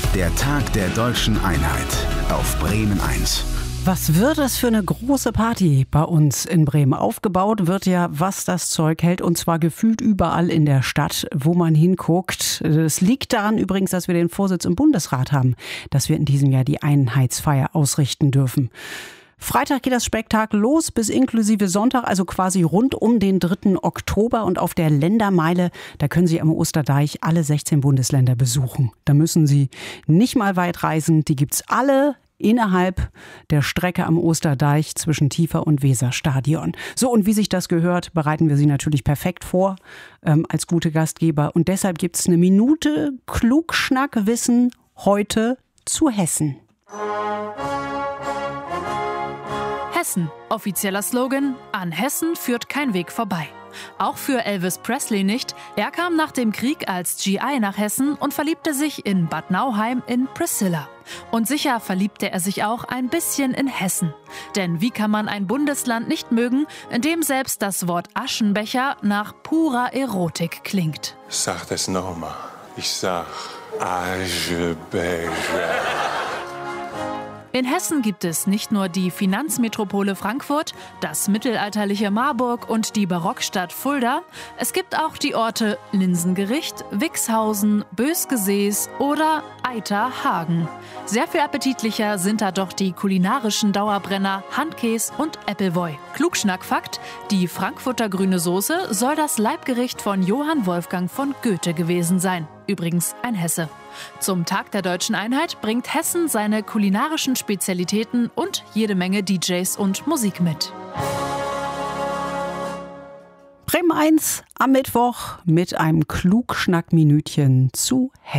Der Tag der Deutschen Einheit auf Bremen 1. Was wird das für eine große Party bei uns in Bremen? Aufgebaut wird ja, was das Zeug hält, und zwar gefühlt überall in der Stadt, wo man hinguckt. Es liegt daran übrigens, dass wir den Vorsitz im Bundesrat haben, dass wir in diesem Jahr die Einheitsfeier ausrichten dürfen. Freitag geht das Spektakel los bis inklusive Sonntag, also quasi rund um den 3. Oktober. Und auf der Ländermeile, da können Sie am Osterdeich alle 16 Bundesländer besuchen. Da müssen Sie nicht mal weit reisen. Die gibt's alle innerhalb der Strecke am Osterdeich zwischen Tiefer- und Weserstadion. So, und wie sich das gehört, bereiten wir Sie natürlich perfekt vor als gute Gastgeber. Und deshalb gibt's eine Minute Klugschnackwissen heute zu Hessen. Hessen, offizieller Slogan: An Hessen führt kein Weg vorbei. Auch für Elvis Presley nicht. Er kam nach dem Krieg als GI nach Hessen und verliebte sich in Bad Nauheim in Priscilla. Und sicher verliebte er sich auch ein bisschen in Hessen. Denn wie kann man ein Bundesland nicht mögen, in dem selbst das Wort Aschenbecher nach purer Erotik klingt? Sag das nochmal. Ich sag Aschenbecher. In Hessen gibt es nicht nur die Finanzmetropole Frankfurt, das mittelalterliche Marburg und die Barockstadt Fulda. Es gibt auch die Orte Linsengericht, Wixhausen, Bösgesees oder Eiterhagen. Sehr viel appetitlicher sind da doch die kulinarischen Dauerbrenner Handkäs und Appleboy. Klugschnackfakt: Die Frankfurter grüne Soße soll das Leibgericht von Johann Wolfgang von Goethe gewesen sein. Übrigens ein Hesse. Zum Tag der Deutschen Einheit bringt Hessen seine kulinarischen Spezialitäten und jede Menge DJs und Musik mit. Bremen 1 am Mittwoch mit einem Klugschnack-Minütchen zu Hessen.